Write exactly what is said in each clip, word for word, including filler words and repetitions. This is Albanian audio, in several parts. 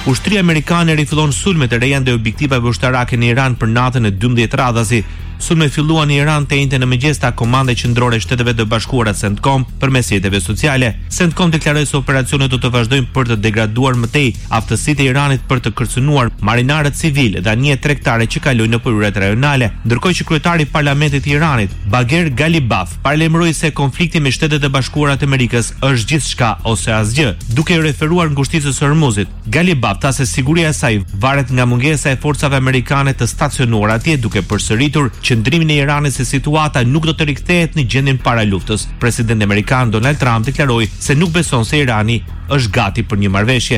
Ushtria amerikane rifillon sulmet e reja ndaj objektivave ushtarake në Iran për natën e dymbëdhjetë radhasi. Sulmet filluan në Iran të njëjtën në mëngjes ta Komande Qendrore e Shteteve të Bashkuara CENTCOM përmes jetëve sociale. CENTCOM deklaroi se operacionet do të vazhdojnë për të degraduar më tej aftësitë e Iranit për të kërcënuar marinarët civil dhe anijet tregtare që kalojnë në përyrat rajonale, ndërkohë që kryetari i Parlamentit të Iranit, Bagher Ghalibaf, paralajmëroi se konflikti me Shtetet e Bashkuara të Amerikës është gjithçka ose asgjë, duke i referuar ngushticës së Hormuzit. Ghalibaf tha se siguria e saj varet nga mungesa e forcave amerikane të stacionuar atje, duke përsëritur qëndrimin e Iranit se situata nuk do të rikthehet në gjendjen para luftës. Presidenti amerikan Donald Trump deklaroi se nuk beson se Irani është gati për një marrëveshje.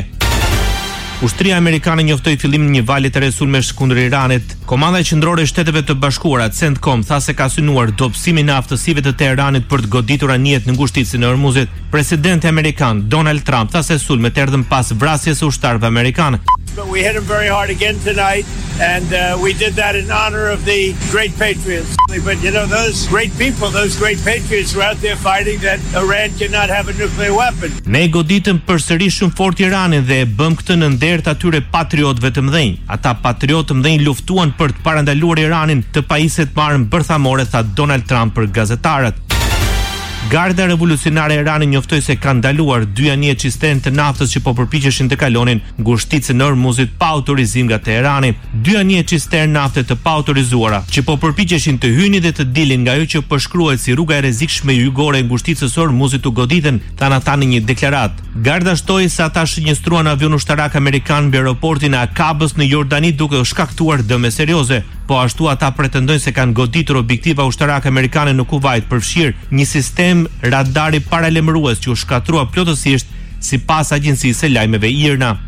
Ushtria amerikane njoftoi fillimin e një vali të re sulmesh kundër Iranit. Komanda Qendrore e Shteteve të Bashkuara CENTCOM tha se ka synuar dobësimin e aftësive të Teheranit për të goditur anijet në ngushticën e Hormuzit. Presidenti amerikan Donald Trump tha se sulmet erdhën pas vrasjes së ushtarëve amerikanë. But we hit them very hard again tonight, and uh, we did that in honor of the great patriots. But you know, those great people, those great patriots were out there fighting that Iran cannot have a nuclear weapon. Ne goditëm përsëri shumë fort Iranin dhe e bëm këtë në nder të atyre patriotëve të mëdhenj. Ata patriotë të mëdhenj luftuan për të parandaluar Iranin të pajiset marrën bërthamore, tha Donald Trump për gazetarët. Garda revolucionare e Iranit njoftoi se ka ndaluar dy anije cistern të naftës që po përpiqeshin të kalonin ngushticën e Hormuzit pa autorizim nga Teherani. Dy anije cistern nafte të pa autorizuara që po përpiqeshin të hynin dhe të dilin nga ajo që po shkruhet si rruga e rrezikshme jugore e ngushticës së Hormuzit u goditën, thanë ata në një deklaratë. Garda shtoi se ata shënjestruan avion ushtarak amerikan mbi aeroportin e Akabës në Jordani duke u shkaktuar dëme serioze. Po ashtu ata pretendojnë se kanë goditur objektiva ushtarake amerikane në Kuvajt, përfshirë një sistem radari paralajmërues që u shkatrua plotësisht sipas agjencisë së lajmeve I R N A.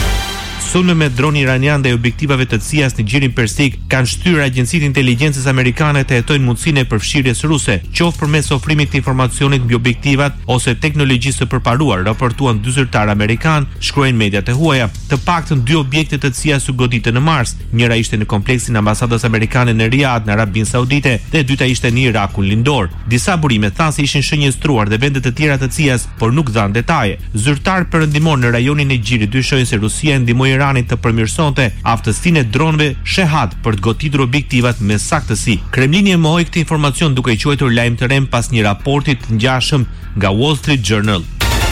Sulme me dron iranian dhe objektivave të C I A-s në gjirin persik kanë shtyrë agjencitë inteligjencës amerikane të hetojnë mundësinë e përfshirjes ruse, qoftë përmes ofrimit të informacionit mbi objektivat ose teknologjisë së përparuar, raportuan dy zyrtarë amerikan, shkruajnë mediat e huaja. Të paktën dy objekte të C I A-s u goditën në Mars. Njëra ishte në kompleksin e ambasadës amerikane në Riyadh në Arabinë Saudite dhe e dyta ishte në Irakun lindor. Disa burime thanë se ishin shënjestruar dhe vende të tjera të C I A-s, por nuk dhanë detaje. Zyrtar perëndimor në rajonin e Gjirit dyshojnë se Rusia ndihmoi Iranit të përmirësonte aftësinë e dronëve Shehad për të goditur objektivat me saktësi. Kremlini e mohoi këtë informacion duke i quajtur lajm të rem pas një raporti të ngjashëm nga Wall Street Journal.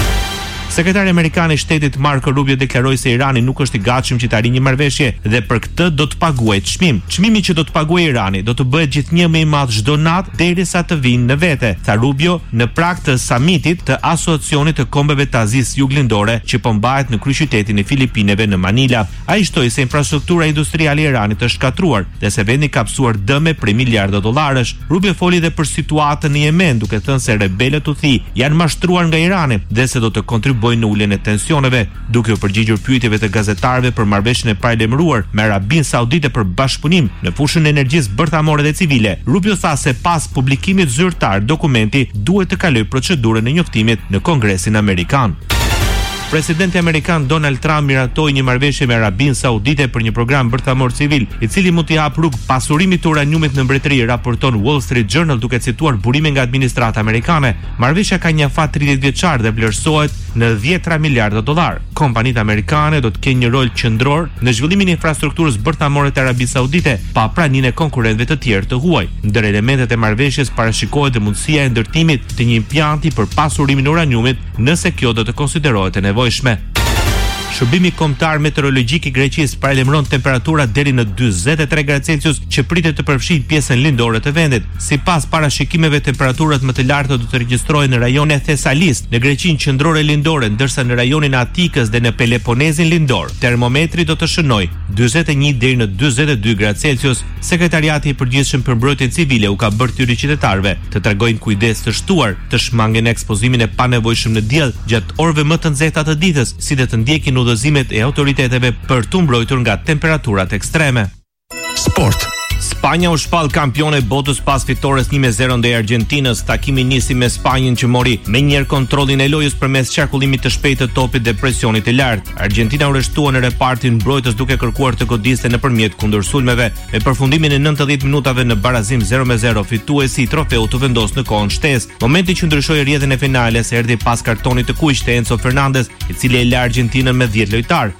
Sekretari amerikan I Shtetit Marco Rubio deklaroi se Irani nuk është I gatshëm që të arrijë një marrëveshje dhe për këtë do të paguajë çmim. Çmimi që do të paguajë Irani do të bëhet gjithnjë më I madh çdo natë derisa të vinë në vete, tha Rubio në prag të samitit të Asociacionit të Kombeve të Azisë Juglindore që po mbahet në kryeqytetin e Filipineve në Manila. Ai shtoi se infrastruktura industriale e Iranit është shkatruar dhe se vendi ka psuar dëme për miliarda dollarësh. Rubio foli edhe për situatën në Yemen, duke thënë se rebelët Houthi janë mashtruar nga Irani dhe se do të kontribuojnë bojnë në uljen e tensioneve, duke u përgjigjur pyetjeve të gazetarëve për marrëveshjen e paralajmëruar me Arabinë Saudite për bashkëpunim në fushën e energjisë bërthamore dhe civile. Rubio tha se pas publikimit zyrtar dokumenti duhet të kalojë procedurën e njoftimit në Kongresin Amerikan. Presidenti amerikan Donald Trump miratoi një marrëveshje me Arabinë Saudite për një program bërthamor civil, I cili mund t'i hap rrugë pasurimit të uraniumit në mbretëri, raporton Wall Street Journal duke cituar burime nga administrata amerikane. Marrëveshja ka një afat tridhjetë vjeçar dhe vlerësohet në dhjetra miliarda dollar. Kompanitë amerikane do të kenë një rol qendror në zhvillimin e infrastrukturës bërthamore të Arabisë Saudite, pa praninë e konkurrentëve të tjerë të huaj. Ndër elementet e marrëveshjes parashikohet dhe mundësia e ndërtimit të një impjanti për pasurimin e uraniumit, nëse kjo do të konsiderohet e nevojshme. Shërbimi kombëtar meteorologjik I Greqisë paralajmëron temperatura deri në dyzet e tre gradë Celsius që pritet të përfshijë pjesën lindore të vendit. Sipas parashikimeve, temperaturat më të larta do të regjistrohen në rajonin e Thesalis, në Greqinë qendrore lindore, ndërsa në rajonin e Atikës dhe në Peloponezin lindor, termometri do të shënojë dyzet e një deri në dyzet e dy gradë Celsius. Sekretariati I përgjithshëm për mbrojtjen civile u ka bërë thyrje qytetarëve të tregojnë kujdes të shtuar, të shmangen ekspozimin e panevojshëm në diell gjatë orëve më të nxehta të ditës, si dhe të ndjekin udhëzimet e autoriteteve për të mbrojtur nga temperaturat ekstreme. Sport. Spanja u shpall kampione e botës pas fitores një me zero ndaj Argjentinës. Takimi nisi me Spanjën që mori menjëherë kontrollin e lojës përmes qarkullimit të shpejtë të topit dhe presionit të lartë. Argjentina u rreshtua në repartin mbrojtës duke kërkuar të godiste nëpërmjet kundërsulmeve. Me përfundimin e nëntëdhjetë minutave në barazim zero me zero, fituesi I trofeut u vendos në kohën shtesë. Momenti që ndryshoi rrjedhën e finales erdhi pas kartonit të kuq të Enzo Fernandez, I cili e la Argjentinën me dhjetë lojtar.